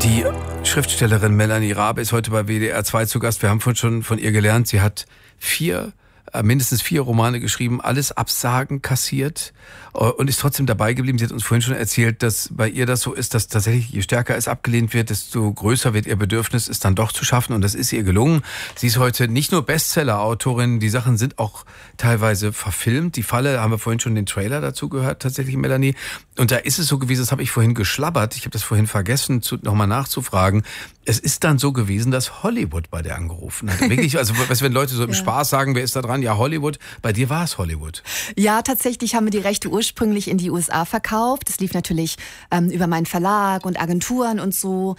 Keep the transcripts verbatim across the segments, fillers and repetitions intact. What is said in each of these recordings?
Die Schriftstellerin Melanie Rabe ist heute bei W D R zwei zu Gast. Wir haben vorhin schon von ihr gelernt, sie hat vier, äh, mindestens vier Romane geschrieben, alles Absagen kassiert äh, und ist trotzdem dabei geblieben. Sie hat uns vorhin schon erzählt, dass bei ihr das so ist, dass tatsächlich je stärker es abgelehnt wird, desto größer wird ihr Bedürfnis, es dann doch zu schaffen. Und das ist ihr gelungen. Sie ist heute nicht nur Bestseller-Autorin, die Sachen sind auch teilweise verfilmt. Die Falle, haben wir vorhin schon den Trailer dazu gehört, tatsächlich, Melanie. Und da ist es so gewesen, das habe ich vorhin geschlabbert, ich habe das vorhin vergessen, zu, nochmal nachzufragen. Es ist dann so gewesen, dass Hollywood bei der angerufen hat. Wirklich, also weißt du, wenn Leute so im ja. Spaß sagen, wer ist da dran? Ja, Hollywood. Bei dir war es Hollywood. Ja, tatsächlich haben wir die Rechte ursprünglich in die U S A verkauft. Das lief natürlich ähm, über meinen Verlag und Agenturen und so.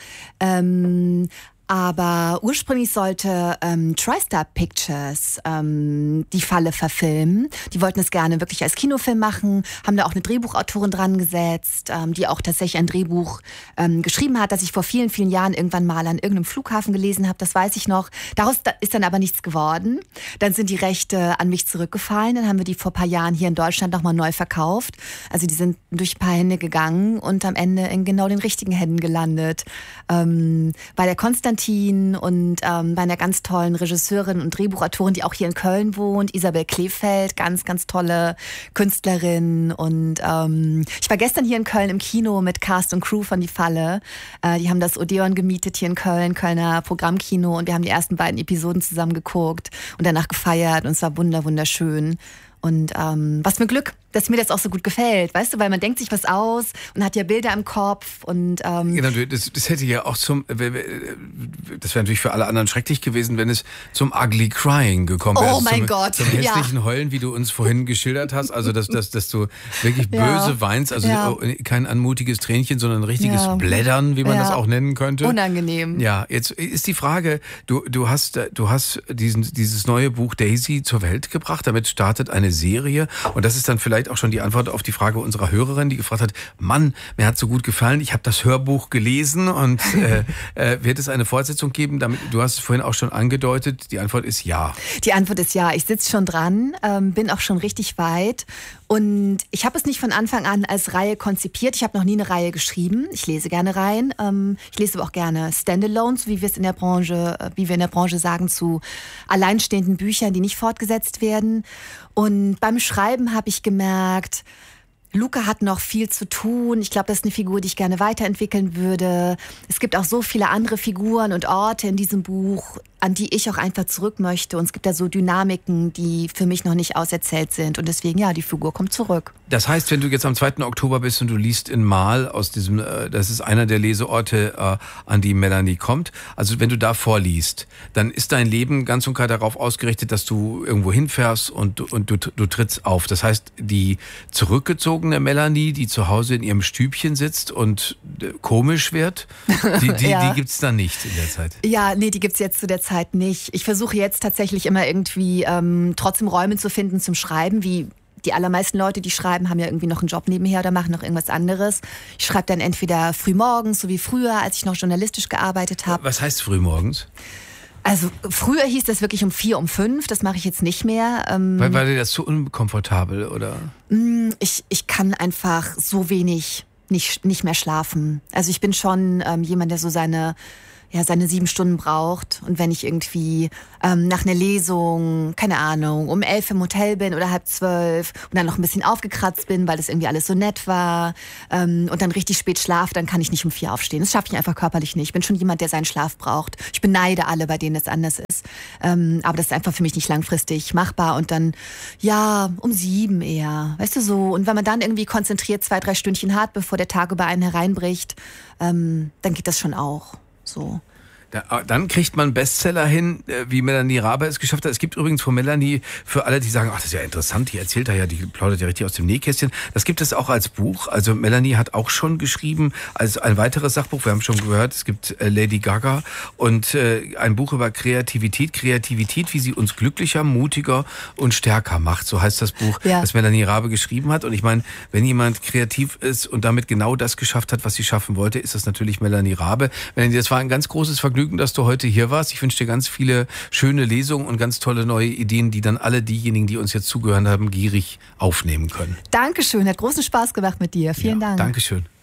Ähm, Aber ursprünglich sollte ähm, TriStar Pictures ähm, die Falle verfilmen. Die wollten es gerne wirklich als Kinofilm machen, haben da auch eine Drehbuchautorin dran gesetzt, ähm, die auch tatsächlich ein Drehbuch ähm, geschrieben hat, das ich vor vielen, vielen Jahren irgendwann mal an irgendeinem Flughafen gelesen habe, das weiß ich noch. Daraus ist dann aber nichts geworden. Dann sind die Rechte an mich zurückgefallen, dann haben wir die vor ein paar Jahren hier in Deutschland nochmal neu verkauft. Also die sind durch ein paar Hände gegangen und am Ende in genau den richtigen Händen gelandet. Ähm, bei der Konstantin und ähm, bei einer ganz tollen Regisseurin und Drehbuchautorin, die auch hier in Köln wohnt, Isabel Kleefeld, ganz, ganz tolle Künstlerin. Und ähm, ich war gestern hier in Köln im Kino mit Cast und Crew von Die Falle. Äh, die haben das Odeon gemietet hier in Köln, Kölner Programmkino, und wir haben die ersten beiden Episoden zusammen geguckt und danach gefeiert und es war wunder, wunderschön. Und ähm, was für Glück, dass mir das auch so gut gefällt, weißt du, weil man denkt sich was aus und hat ja Bilder im Kopf und ähm genau, das, das hätte ja auch zum, das wäre natürlich für alle anderen schrecklich gewesen, wenn es zum Ugly Crying gekommen wäre. Oh also mein zum, Gott, zum hässlichen ja. Heulen, wie du uns vorhin geschildert hast, also dass, dass, dass du wirklich böse ja. weinst, also ja. kein anmutiges Tränchen, sondern ein richtiges ja. Blättern, wie man ja. das auch nennen könnte. Unangenehm. Ja, jetzt ist die Frage, du, du hast, du hast diesen, dieses neue Buch Daisy zur Welt gebracht, damit startet eine Serie. Und das ist dann vielleicht auch schon die Antwort auf die Frage unserer Hörerin, die gefragt hat, Mann, mir hat so gut gefallen, ich habe das Hörbuch gelesen und äh, äh, wird es eine Fortsetzung geben? Damit, du hast es vorhin auch schon angedeutet, die Antwort ist ja. Die Antwort ist ja, ich sitze schon dran, ähm, bin auch schon richtig weit und ich habe es nicht von Anfang an als Reihe konzipiert, ich habe noch nie eine Reihe geschrieben, ich lese gerne Reihen, ähm, ich lese aber auch gerne Standalones, wie wir es in der Branche, wie wir in der Branche sagen, zu alleinstehenden Büchern, die nicht fortgesetzt werden. Und beim Schreiben habe ich gemerkt, Luca hat noch viel zu tun. Ich glaube, das ist eine Figur, die ich gerne weiterentwickeln würde. Es gibt auch so viele andere Figuren und Orte in diesem Buch, an die ich auch einfach zurück möchte. Und es gibt da so Dynamiken, die für mich noch nicht auserzählt sind. Und deswegen, ja, die Figur kommt zurück. Das heißt, wenn du jetzt am zweiten Oktober bist und du liest in Marl aus diesem, äh, das ist einer der Leseorte, äh, an die Melanie kommt. Also wenn du da vorliest, dann ist dein Leben ganz und gar darauf ausgerichtet, dass du irgendwo hinfährst und, und du, du trittst auf. Das heißt, die zurückgezogene Melanie, die zu Hause in ihrem Stübchen sitzt und äh, komisch wird, die, die, ja. die gibt's dann nicht in der Zeit. Ja, nee, die gibt's jetzt zu der Zeit nicht. Ich versuche jetzt tatsächlich immer irgendwie ähm, trotzdem Räume zu finden zum Schreiben, wie die allermeisten Leute, die schreiben, haben ja irgendwie noch einen Job nebenher oder machen noch irgendwas anderes. Ich schreibe dann entweder frühmorgens, so wie früher, als ich noch journalistisch gearbeitet habe. Was heißt frühmorgens? Also früher hieß das wirklich um vier, um fünf. Das mache ich jetzt nicht mehr. Ähm, Weil, war dir das zu unkomfortabel, oder? Ich, ich kann einfach so wenig nicht, nicht mehr schlafen. Also ich bin schon ähm, jemand, der so seine... ja, seine sieben Stunden braucht. Und wenn ich irgendwie ähm, nach einer Lesung, keine Ahnung, um elf im Hotel bin oder halb zwölf und dann noch ein bisschen aufgekratzt bin, weil das irgendwie alles so nett war ähm, und dann richtig spät schlafe, dann kann ich nicht um vier aufstehen. Das schaffe ich einfach körperlich nicht. Ich bin schon jemand, der seinen Schlaf braucht. Ich beneide alle, bei denen es anders ist. Ähm, aber das ist einfach für mich nicht langfristig machbar. Und dann, ja, um sieben eher. Weißt du so? Und wenn man dann irgendwie konzentriert zwei, drei Stündchen hat, bevor der Tag über einen hereinbricht, ähm, dann geht das schon auch. So. Da, dann kriegt man Bestseller hin, wie Melanie Rabe es geschafft hat. Es gibt übrigens von Melanie, für alle, die sagen, ach, das ist ja interessant, die erzählt da ja, die plaudert ja richtig aus dem Nähkästchen. Das gibt es auch als Buch. Also Melanie hat auch schon geschrieben, als ein weiteres Sachbuch, wir haben schon gehört, es gibt Lady Gaga und äh, ein Buch über Kreativität. Kreativität, wie sie uns glücklicher, mutiger und stärker macht. So heißt das Buch, ja. das Melanie Rabe geschrieben hat. Und ich meine, wenn jemand kreativ ist und damit genau das geschafft hat, was sie schaffen wollte, ist das natürlich Melanie Rabe. Melanie, das war ein ganz großes Vergnügen, dass du heute hier warst. Ich wünsche dir ganz viele schöne Lesungen und ganz tolle neue Ideen, die dann alle diejenigen, die uns jetzt zugehört haben, gierig aufnehmen können. Dankeschön, hat großen Spaß gemacht mit dir. Vielen ja, Dank. Dankeschön.